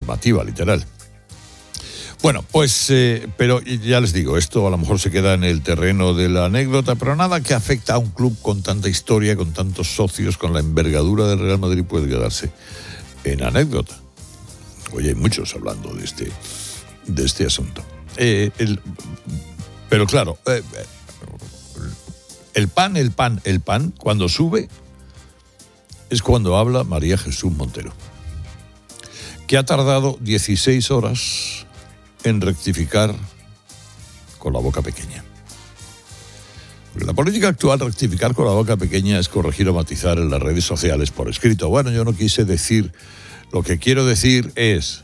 normativa literal. Bueno, pues, pero ya les digo, esto a lo mejor se queda en el terreno de la anécdota, pero nada que afecta a un club con tanta historia, con tantos socios, con la envergadura del Real Madrid puede quedarse en anécdota. Hoy hay muchos hablando de este asunto. Pero claro, el pan, cuando sube, es cuando habla María Jesús Montero, que ha tardado 16 horas en rectificar con la boca pequeña. Porque la política actual, rectificar con la boca pequeña es corregir o matizar en las redes sociales por escrito. Bueno, yo no quise decir, lo que quiero decir es,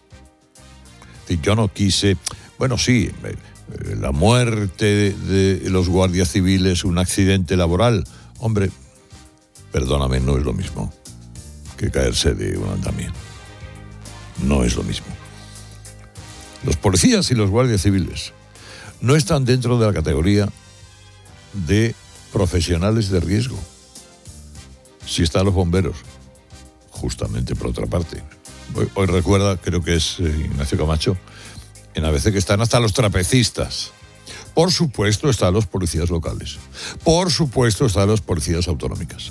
yo no quise, bueno, sí, la muerte de los guardias civiles, un accidente laboral, hombre, perdóname, no es lo mismo que caerse de un andamio. No es lo mismo. Los policías y los guardias civiles no están dentro de la categoría de profesionales de riesgo. Sí están los bomberos, justamente por otra parte. Hoy recuerda, creo que es Ignacio Camacho, en ABC, que están hasta los trapecistas. Por supuesto están los policías locales. Por supuesto están las policías autonómicas.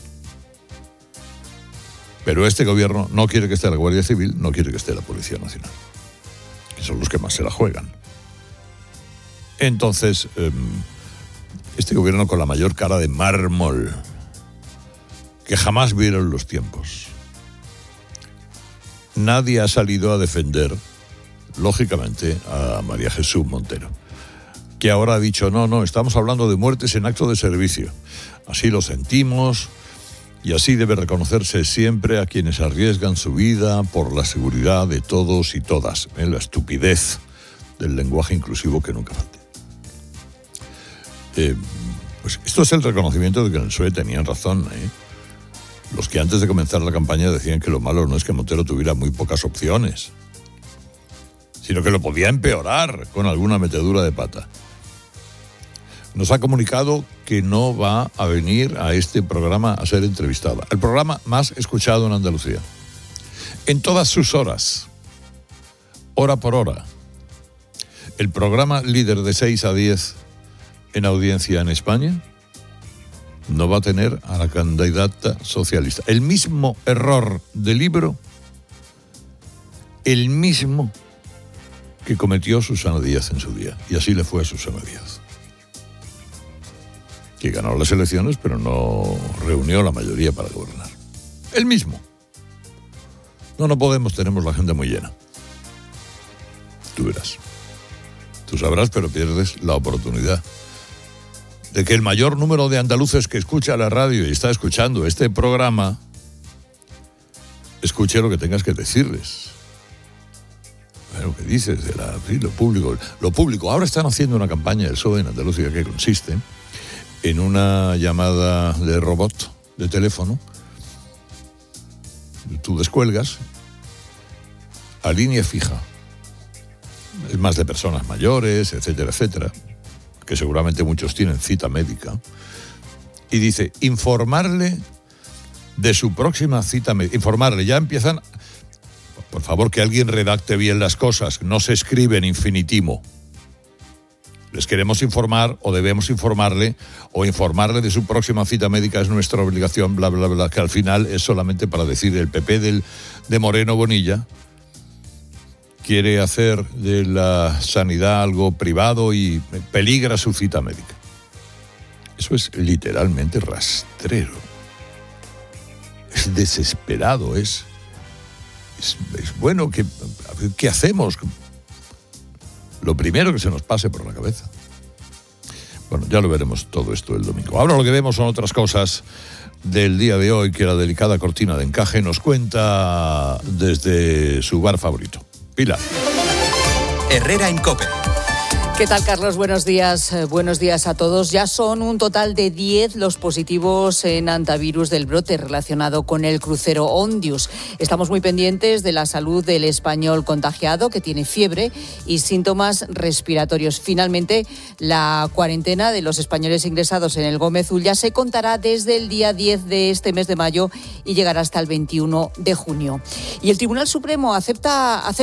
Pero este gobierno no quiere que esté la Guardia Civil, no quiere que esté la Policía Nacional, que son los que más se la juegan. Entonces, este gobierno con la mayor cara de mármol que jamás vieron los tiempos. Nadie ha salido a defender, lógicamente, a María Jesús Montero, que ahora ha dicho, no, estamos hablando de muertes en acto de servicio. Así lo sentimos. Y así debe reconocerse siempre a quienes arriesgan su vida por la seguridad de todos y todas. La estupidez del lenguaje inclusivo que nunca falte. Pues esto es el reconocimiento de que en el PSOE tenían razón. Los que antes de comenzar la campaña decían que lo malo no es que Montero tuviera muy pocas opciones, sino que lo podía empeorar con alguna metedura de pata. Nos ha comunicado que no va a venir a este programa a ser entrevistada. El programa más escuchado en Andalucía. En todas sus horas. Hora por hora. El programa líder de 6 a 10 en audiencia en España no va a tener a la candidata socialista. El mismo error de libro, el mismo que cometió Susana Díaz en su día. Y así le fue a Susana Díaz, que ganó las elecciones, pero no reunió la mayoría para gobernar. El mismo. No podemos, tenemos la agenda muy llena. Tú verás. Tú sabrás, pero pierdes la oportunidad de que el mayor número de andaluces que escucha la radio y está escuchando este programa, escuche lo que tengas que decirles. Lo que dices de lo público. Lo público. Ahora están haciendo una campaña del PSOE en Andalucía que consiste en una llamada de robot de teléfono. Tú descuelgas a línea fija. Es más de personas mayores, etcétera, etcétera, que seguramente muchos tienen cita médica. Y dice, informarle de su próxima cita médica. Informarle, ya empiezan... Por favor, que alguien redacte bien las cosas. No se escribe en infinitivo. Les queremos informar o debemos informarle o informarle de su próxima cita médica es nuestra obligación, bla, bla, bla, que al final es solamente para decir el PP de Moreno Bonilla quiere hacer de la sanidad algo privado y peligra su cita médica. Eso es literalmente rastrero. Es desesperado, es bueno que... ¿Qué hacemos? Lo primero que se nos pase por la cabeza. Bueno, ya lo veremos todo esto el domingo. Ahora lo que vemos son otras cosas del día de hoy que la delicada cortina de encaje nos cuenta desde su bar favorito. Pilar. Herrera en COPE. ¿Qué tal, Carlos? Buenos días. Buenos días a todos. Ya son un total de 10 los positivos en antivirus del brote relacionado con el crucero Ondius. Estamos muy pendientes de la salud del español contagiado, que tiene fiebre y síntomas respiratorios. Finalmente, la cuarentena de los españoles ingresados en el Gómez Ulla se contará desde el día 10 de este mes de mayo y llegará hasta el 21 de junio. Y el Tribunal Supremo acepta